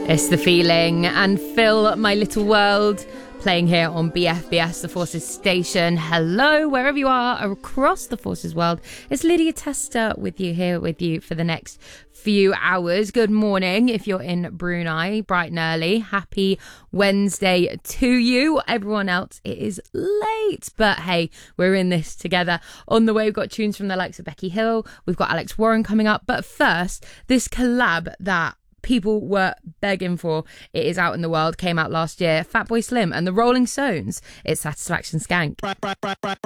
It's The Feeling and Fill My Little World, playing here on BFBS, the Forces station. Hello, wherever you are across the Forces world. It's Lydia Tester with you for the next few hours. Good morning if you're in Brunei, bright and early. Happy Wednesday to you. Everyone else, it is late, but hey, we're in this together. On the way, we've got tunes from the likes of Becky Hill. We've got Alex Warren coming up. But first, this collab that people were begging for, it is out in the world, came out last year. Fatboy Slim and the Rolling Stones, it's Satisfaction Skank.